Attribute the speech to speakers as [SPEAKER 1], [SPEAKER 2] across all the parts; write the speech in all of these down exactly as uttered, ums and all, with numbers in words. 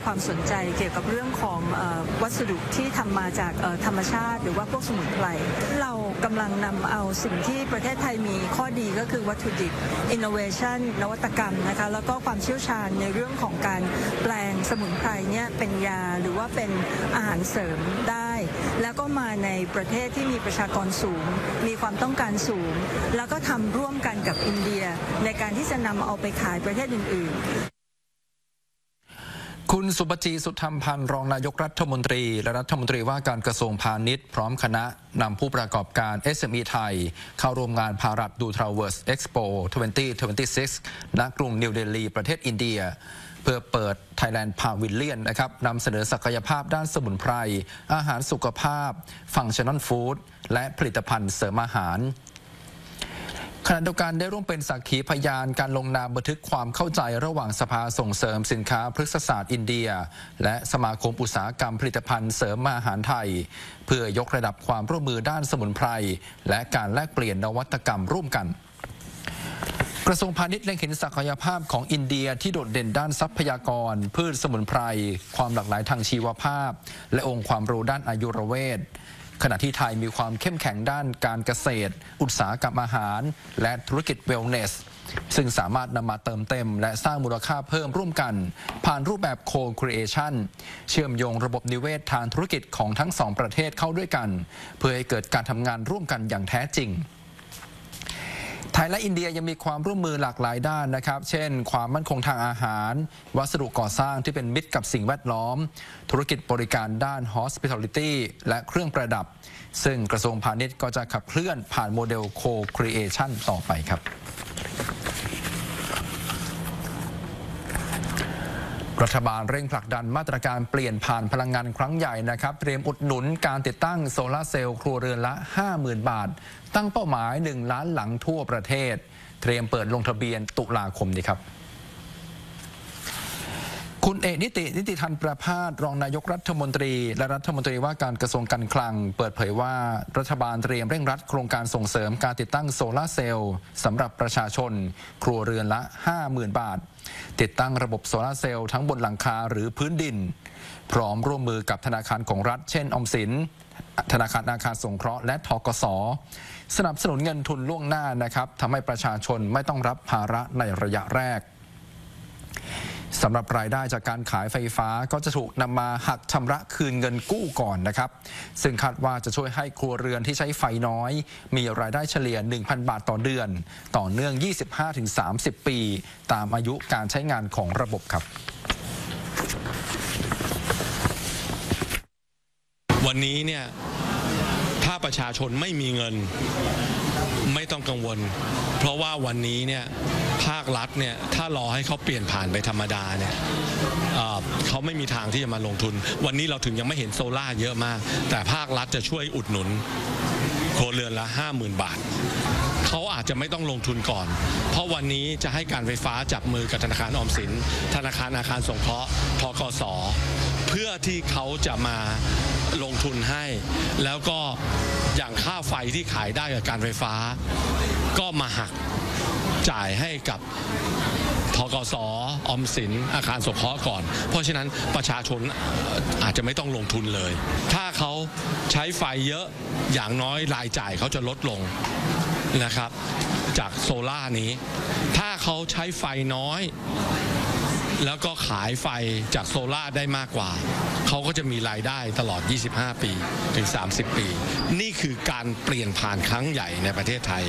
[SPEAKER 1] ความสนใจเกี่ยวกับเรื่องของวัสดุที่ทำมาจากธรรมชาติหรือว่าพวกสมุนไพรเรากำลังนำเอาสิ่งที่ประเทศไทยมีข้อดีก็คือวัตถุดิบ innovation นวัตกรรมนะคะแล้วก็ความเชี่ยวชาญในเรื่องของการแปลงสมุนไพรเนี่ยเป็นยาหรือว่าเป็นอาหารเสริมได้แล้วก็มาในประเทศที่มีประชากรสูงมีความต้องการสูงแล้วก็ทำร่วมกันกับอินเดียในการที่จะนำเอาไปขายประเทศอื่นๆ
[SPEAKER 2] คุณสุปจีสุธรรมพันธ์รองนายกรัฐมนตรีและรัฐมนตรีว่าการกระทรวงพาณิชย์พร้อมคณะนำผู้ประกอบการ เอส เอ็ม อี ไทยเข้าร่วมงานภารัตดูทราเวิร์สเอ็กซ์โป สองพันยี่สิบหก ณ กรุงนิวเดลีประเทศอินเดียเพื่อเปิด Thailand Pavilion นะครับนำเสนอศักยภาพด้านสมุนไพรอาหารสุขภาพฟังชั่นนอลฟู้ดและผลิตภัณฑ์เสริมอาหารขณะเดียวกันได้ร่วมเป็นสักขีพยานการลงนามบันทึกความเข้าใจระหว่างสภาส่งเสริมสินค้าพฤกษศาสตร์อินเดียและสมาคมอุตสาหกรรมผลิตภัณฑ์เสริมอาหารไทยเพื่อยกระดับความร่วมมือด้านสมุนไพรและการแลกเปลี่ยนนวัตกรรมร่วมกันกระทรวงพาณิชย์เล็งเห็นศักยภาพของอินเดียที่โดดเด่นด้านทรัพยากรพืชสมุนไพรความหลากหลายทางชีวภาพและองค์ความรู้ด้านอายุรเวชขณะที่ไทยมีความเข้มแข็งด้านการเกษตรอุตสาหกรรมอาหารและธุรกิจเวลเนสซึ่งสามารถนำมาเติมเต็มและสร้างมูลค่าเพิ่มร่วมกันผ่านรูปแบบโคครีเอชั่นเชื่อมโยงระบบนิเวศทางธุรกิจของทั้งสองประเทศเข้าด้วยกันเพื่อให้เกิดการทำงานร่วมกันอย่างแท้จริงไทยและอินเดียยังมีความร่วมมือหลากหลายด้านนะครับเช่นความมั่นคงทางอาหารวัสดุก่อสร้างที่เป็นมิตรกับสิ่งแวดล้อมธุรกิจบริการด้าน hospitality และเครื่องประดับซึ่งกระทรวงพาณิชย์ก็จะขับเคลื่อนผ่านโมเดล co-creation ต่อไปครับรัฐบาลเร่งผลักดันมาตรการเปลี่ยนผ่านพลังงานครั้งใหญ่นะครับเตรียมอุดหนุนการติดตั้งโซลาร์เซลล์ครัวเรือนละ ห้าหมื่น บาทตั้งเป้าหมายหนึ่งล้านหลังทั่วประเทศเตรียมเปิดลงทะเบียนตุลาคมนี้ครับคุณเอกนิตินิติธันประภาสรองนายกรัฐมนตรีและรัฐมนตรีว่าการกระทรวงการคลังเปิดเผยว่ารัฐบาลเตรียมเร่งรัดโครงการส่งเสริมการติดตั้งโซลาร์เซลล์สำหรับประชาชนครัวเรือนละ ห้าหมื่น บาทติดตั้งระบบโซลาร์เซลล์ทั้งบนหลังคาหรือพื้นดินพร้อมร่วมมือกับธนาคารของรัฐเช่นออมสินธนาคารอาคารสงเคราะห์และธกส.สนับสนุนเงินทุนล่วงหน้านะครับทำให้ประชาชนไม่ต้องรับภาระในระยะแรกสำหรับรายได้จากการขายไฟฟ้าก็จะถูกนำมาหักชำระคืนเงินกู้ก่อนนะครับซึ่งคาดว่าจะช่วยให้ครัวเรือนที่ใช้ไฟน้อยมีรายได้เฉลี่ย หนึ่งพัน บาทต่อเดือนต่อเนื่อง ยี่สิบห้าถึงสามสิบ ปีตามอายุการใช้งานของระบบครับ
[SPEAKER 3] วันนี้เนี่ยถ้าประชาชนไม่มีเงินไม่ต้องกังวลเพราะว่าวันนี้เนี่ยภาครัฐเนี่ยถ้ารอให้เขาเปลี่ยนผ่านไปธรรมดาเนี่ยเขาไม่มีทางที่จะมาลงทุนวันนี้เราถึงยังไม่เห็นโซล่าเยอะมากแต่ภาครัฐจะช่วยอุดหนุนครัวเรือนละ ห้าหมื่น บาทเขาอาจจะไม่ต้องลงทุนก่อนเพราะวันนี้จะให้การไฟฟ้าจับมือกับธนาคารออมสินธนาคารอาคารสงเคราะห์ธกส.เพื่อที่เขาจะมาลงทุนให้แล้วก็อย่างค่าไฟที่ขายได้กับการไฟฟ้าก็มาหักจ่ายให้กับธกส.ออมสินอาคารสงเคราะห์ก่อนเพราะฉะนั้นประชาชนอาจจะไม่ต้องลงทุนเลยถ้าเขาใช้ไฟเยอะอย่างน้อยรายจ่ายเขาจะลดลงนะครับจากโซล่านี้ถ้าเขาใช้ไฟน้อยแล้วก็ขายไฟจากโซล่าได้มากกว่าเขาก็จะมีรายได้ตลอดยี่สิบห้าปีถึงสามสิบปีนี่คือการเปลี่ยนผ่านครั้งใหญ่ในประเทศไทย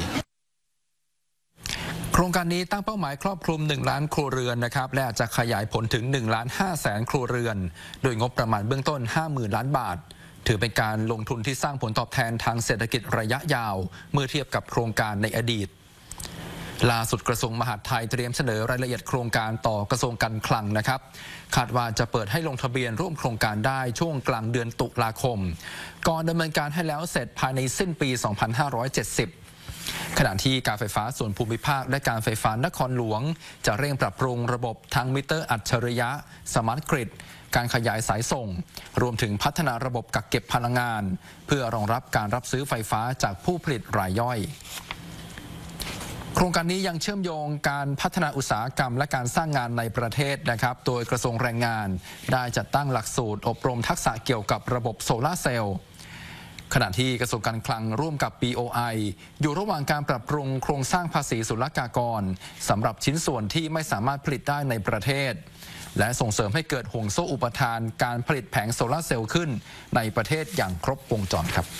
[SPEAKER 2] โครงการนี้ตั้งเป้าหมายครอบคลุมหนึ่งล้านครัวเรือนนะครับและอาจจะขยายผลถึงหนึ่งล้านห้าแสนครัวเรือนโดยงบประมาณเบื้องต้น ห้าหมื่น ล้านบาทถือเป็นการลงทุนที่สร้างผลตอบแทนทางเศรษฐกิจระยะยาวเมื่อเทียบกับโครงการในอดีตล่าสุดกระทรวงมหาดไทยเตรียมเสนอรายละเอียดโครงการต่อกระทรวงการคลังนะครับคาดว่าจะเปิดให้ลงทะเบียนร่วมโครงการได้ช่วงกลางเดือนตุลาคมก่อนดำเนินการให้แล้วเสร็จภายในสิ้นปี สองพันห้าร้อยเจ็ดสิบ ขณะที่การไฟฟ้าส่วนภูมิภาคและการไฟฟ้านครหลวงจะเร่งปรับปรุงระบบทั้งมิเตอร์อัจฉริยะสมาร์ทกริดการขยายสายส่งรวมถึงพัฒนาระบบกักเก็บพลังงานเพื่อรองรับการรับซื้อไฟฟ้าจากผู้ผลิตรายย่อยโคครงการนี้ยังเชื่อมโยงการพัฒนาอุตสาหกรรมและการสร้างงานในประเทศนะครับโดยกระทรวงแรงงานได้จัดตั้งหลักสูตรอบรมทักษะเกี่ยวกับระบบโซลาร์เซลล์ขณะที่กระทรวงการคลังร่วมกับ บี โอ ไอ อยู่ระหว่างการปรับปรุงโครงสร้างภาษีศุลกากรสำหรับชิ้นส่วนที่ไม่สามารถผลิตได้ในประเทศและส่งเสริมให้เกิดห่วงโซ่อุปทานการผลิตแผงโซลาร์เซลล์ขึ้นในประเทศอย่างครบวงจรครับ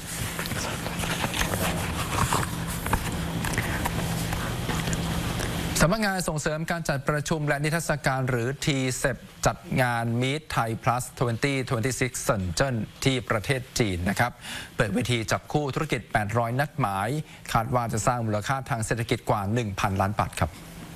[SPEAKER 2] สำนักงานส่งเสริมการจัดประชุมและนิทรรศการหรือ ที เซป จัดงาน Meet Thai Plus สองพันยี่สิบหก เซินเจิ้นที่ประเทศจีนนะครับเปิดเวทีจับคู่ธุรกิจแปดร้อยนัดหมายคาดว่าจะสร้างมูลค่าทางเศรษฐกิจกว่า หนึ่งพัน ล้านบาทครับ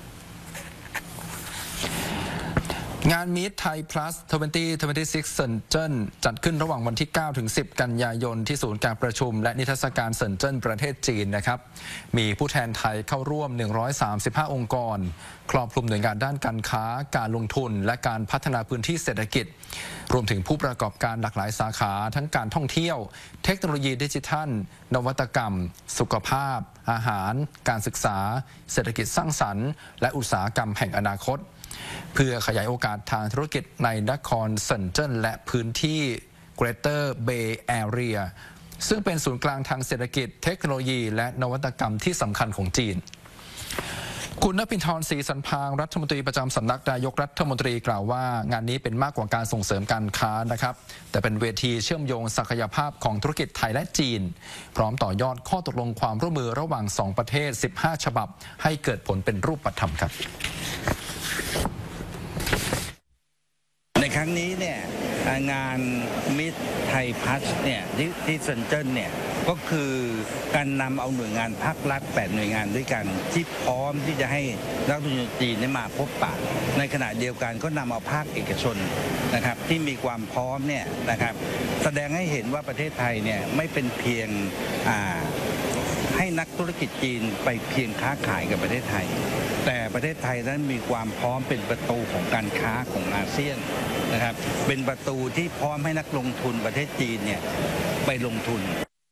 [SPEAKER 2] งาน Meet Thai Plus สองพันยี่สิบหก เซินเจิ้นจัดขึ้นระหว่างวันที่ เก้าถึงสิบ กันยายนที่ศูนย์การประชุมและนิทรรศการเซินเจิ้นประเทศจีนนะครับมีผู้แทนไทยเข้าร่วมหนึ่งร้อยสามสิบห้าองค์กรครอบคลุมหน่วยงานด้านการค้าการลงทุนและการพัฒนาพื้นที่เศรษฐกิจรวมถึงผู้ประกอบการหลากหลายสาขาทั้งการท่องเที่ยวเทคโนโลยีดิจิทัลนวัตกรรมสุขภาพอาหารการศึกษาเศรษฐกิจสร้างสรรค์และอุตสาหกรรมแห่งอนาคตเพื่อขยายโอกาสทางธุรกิจในนครเซินเจิ้นและพื้นที่ Greater Bay Area ซึ่งเป็นศูนย์กลางทางเศรษฐกิจเทคโนโลยีและนวัตกรรมที่สำคัญของจีนคุณนภินทร์ศรีสันพางรัฐมนตรีประจำสำนักนายกรัฐมนตรีกล่าวว่างานนี้เป็นมากกว่าการส่งเสริมการค้านะครับแต่เป็นเวทีเชื่อมโยงศักยภาพของธุรกิจไทยและจีนพร้อมต่อยอดข้อตกลงความร่วมมือระหว่างสองประเทศสิบห้าฉบับให้เกิดผลเป็นรูปธรรมครับ
[SPEAKER 4] ในครั้งนี้เนี่ยงานมิตรไทยพัฒน์เนี่ยที่ที่เซินเจิ้นเนี่ยก็คือการนำเอาหน่วยงานภาครัฐแปดหน่วยงานด้วยกันที่พร้อมที่จะให้นักลงทุนจีนได้มาพบปะในขณะเดียวกันก็นำเอาภาคเอกชนนะครับที่มีความพร้อมเนี่ยนะครับแสดงให้เห็นว่าประเทศไทยเนี่ยไม่เป็นเพียงอ่าให้นักธุรกิจจีนไปเพียงค้าขายกับประเทศไทยแต่ประเทศไทยนั้นมีความพร้อมเป็นประตูของการค้าของอาเซียนนะครับเป็นประตูที่พร้อมให้นักลงทุนประเทศจีนเนี่ยไปลงทุน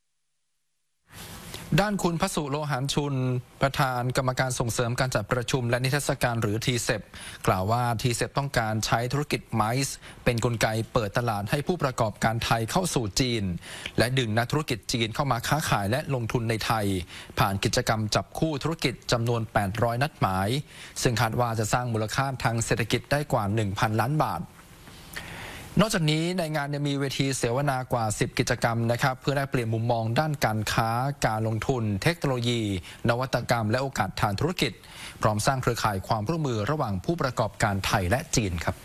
[SPEAKER 2] ด้านคุณพสุโลหารชุนประธานกรรมการส่งเสริมการจัดประชุมและนิทรรศการหรือ ที เซป กล่าวว่า ที เซป ต้องการใช้ธุรกิจไมซ์เป็นกลไกเปิดตลาดให้ผู้ประกอบการไทยเข้าสู่จีนและดึงนักธุรกิจจีนเข้ามาค้าขายและลงทุนในไทยผ่านกิจกรรมจับคู่ธุรกิจจำนวนแปดร้อยนัดหมายซึ่งคาดว่าจะสร้างมูลค่าทางเศรษฐกิจได้กว่า หนึ่งพัน ล้านบาทนอกจากนี้ในงานยังมีเวทีเสวนากว่าสิบกิจกรรมนะครับเพื่อได้เปลี่ยนมุมมองด้านการค้าการลงทุนเทคโนโลยีนวัตกรรมและโอกาสทางธุรกิจพร้อมสร้างเครือข่ายความร่วมมือระหว่างผู้ประกอบการไทยและจีนครับ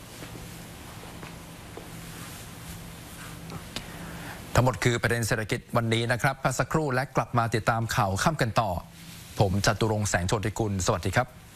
[SPEAKER 2] ทั้งหมดคือประเด็นเศรษฐกิจวันนี้นะครับพักสักครู่และกลับมาติดตามข่าวค่ำกันต่อผมจตุรงค์แสงโชติกุลสวัสดีครับ